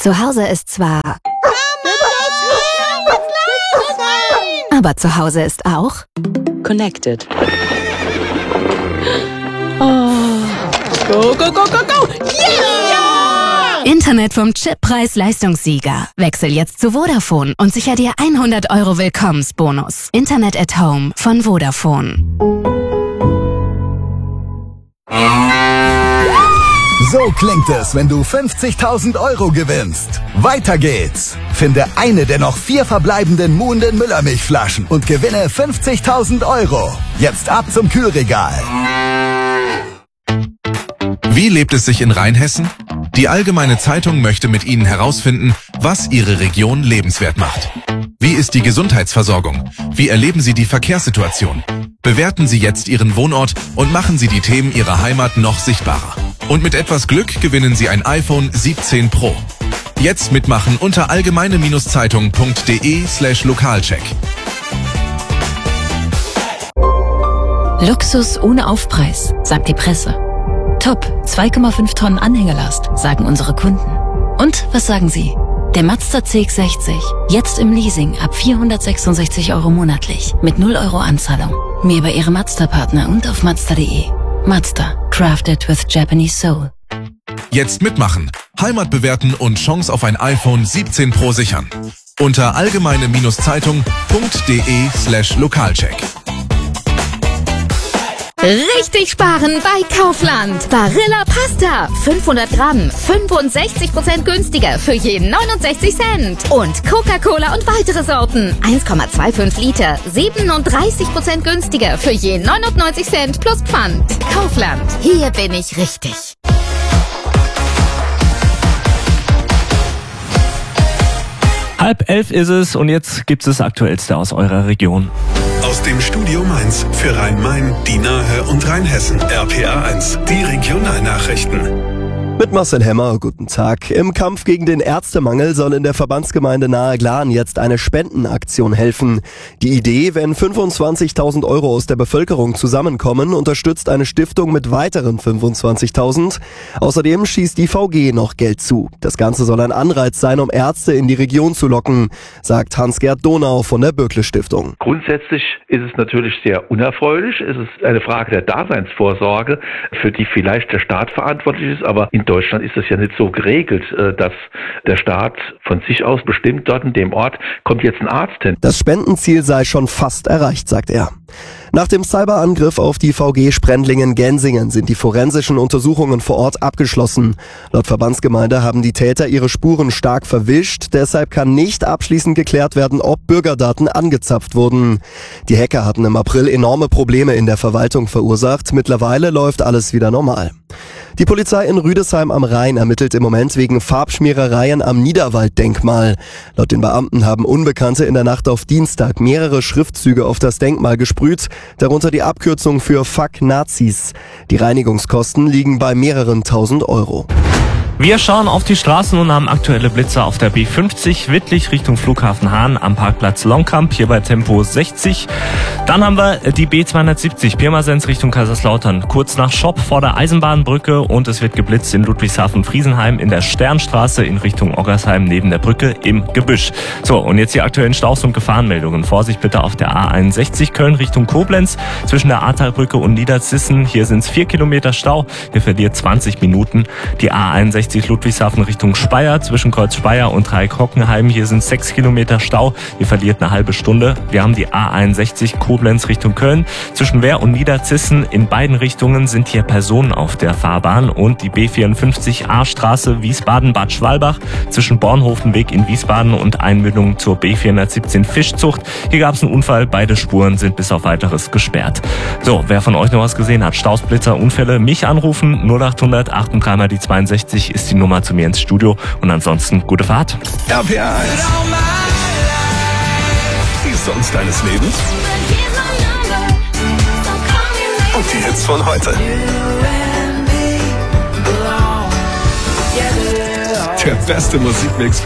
Zu Hause ist zwar... Aber zu Hause ist auch... Connected. Oh. Go, go, go, go, go! Yeah! Internet vom Chip Preis-Leistungssieger. Wechsel jetzt zu Vodafone und sicher dir 100 € Willkommensbonus. Internet at Home von Vodafone. So klingt es, wenn du 50.000 € gewinnst. Weiter geht's. Finde eine der noch 4 verbleibenden Muhnden Müllermilchflaschen und gewinne 50.000 €. Jetzt ab zum Kühlregal. Wie lebt es sich in Rheinhessen? Die Allgemeine Zeitung möchte mit Ihnen herausfinden, was Ihre Region lebenswert macht. Wie ist die Gesundheitsversorgung? Wie erleben Sie die Verkehrssituation? Bewerten Sie jetzt Ihren Wohnort und machen Sie die Themen Ihrer Heimat noch sichtbarer. Und mit etwas Glück gewinnen Sie ein iPhone 17 Pro. Jetzt mitmachen unter allgemeine-zeitung.de/Lokalcheck. Luxus ohne Aufpreis, sagt die Presse. Top, 2,5 Tonnen Anhängerlast, sagen unsere Kunden. Und was sagen Sie? Der Mazda CX-60, jetzt im Leasing ab 466 € monatlich, mit 0 € Anzahlung. Mehr bei Ihrem Mazda-Partner und auf Mazda.de. Mazda, crafted with Japanese soul. Jetzt mitmachen, Heimat bewerten und Chance auf ein iPhone 17 Pro sichern. Unter allgemeine-zeitung.de/Lokalcheck. Richtig sparen bei Kaufland. Barilla Pasta. 500 Gramm. 65% günstiger für je 69 Cent. Und Coca-Cola und weitere Sorten. 1,25 Liter. 37% günstiger für je 99 Cent plus Pfand. Kaufland. Hier bin ich richtig. Halb 11 ist es und jetzt gibt es das Aktuellste aus eurer Region. Aus dem Studio Mainz für Rhein-Main, die Nahe und Rheinhessen. RPA1, die Regionalnachrichten. Mit Marcel Hemmer, guten Tag. Im Kampf gegen den Ärztemangel soll in der Verbandsgemeinde Nahe-Glan jetzt eine Spendenaktion helfen. Die Idee, wenn 25.000 € aus der Bevölkerung zusammenkommen, unterstützt eine Stiftung mit weiteren 25.000. Außerdem schießt die VG noch Geld zu. Das Ganze soll ein Anreiz sein, um Ärzte in die Region zu locken, sagt Hans-Gerd Donau von der Böckle-Stiftung. Grundsätzlich ist es natürlich sehr unerfreulich. Es ist eine Frage der Daseinsvorsorge, für die vielleicht der Staat verantwortlich ist, aber in Deutschland ist es ja nicht so geregelt, dass der Staat von sich aus bestimmt, dort in dem Ort kommt jetzt ein Arzt hin. Das Spendenziel sei schon fast erreicht, sagt er. Nach dem Cyberangriff auf die VG Sprendlingen-Gensingen sind die forensischen Untersuchungen vor Ort abgeschlossen. Laut Verbandsgemeinde haben die Täter ihre Spuren stark verwischt, deshalb kann nicht abschließend geklärt werden, ob Bürgerdaten angezapft wurden. Die Hacker hatten im April enorme Probleme in der Verwaltung verursacht, mittlerweile läuft alles wieder normal. Die Polizei in Rüdesheim am Rhein ermittelt im Moment wegen Farbschmierereien am Niederwalddenkmal. Laut den Beamten haben Unbekannte in der Nacht auf Dienstag mehrere Schriftzüge auf das Denkmal gesprüht, darunter die Abkürzung für Fuck Nazis. Die Reinigungskosten liegen bei mehreren tausend €. Wir schauen auf die Straßen und haben aktuelle Blitzer auf der B50 Wittlich Richtung Flughafen Hahn am Parkplatz Longkamp, hier bei Tempo 60. Dann haben wir die B270 Pirmasens Richtung Kaiserslautern, kurz nach Schopp vor der Eisenbahnbrücke, und es wird geblitzt in Ludwigshafen-Friesenheim in der Sternstraße in Richtung Oggersheim neben der Brücke im Gebüsch. So, und jetzt die aktuellen Staus- und Gefahrenmeldungen. Vorsicht bitte auf der A61 Köln Richtung Koblenz zwischen der Ahrtalbrücke und Niederzissen. Hier sind es 4 Kilometer Stau, ihr verliert 20 Minuten. Die A61 Ludwigshafen Richtung Speyer zwischen Kreuz Speyer und Dreieck-Hockenheim. Hier sind 6 Kilometer Stau. Ihr verliert eine halbe Stunde. Wir haben die A61 Koblenz Richtung Köln. Zwischen Wehr und Niederzissen in beiden Richtungen sind hier Personen auf der Fahrbahn. Und die B54 A-Straße Wiesbaden-Bad Schwalbach zwischen Bornhofenweg in Wiesbaden und Einmündung zur B417 Fischzucht. Hier gab es einen Unfall. Beide Spuren sind bis auf Weiteres gesperrt. So, wer von euch noch was gesehen hat, Staus, Blitzer, Unfälle, mich anrufen. 0800 83 mal die 62 ist die Nummer zu mir ins Studio, und ansonsten gute Fahrt. RPA1. Die Songs deines Lebens. Und die Hits von heute. Der beste Musikmix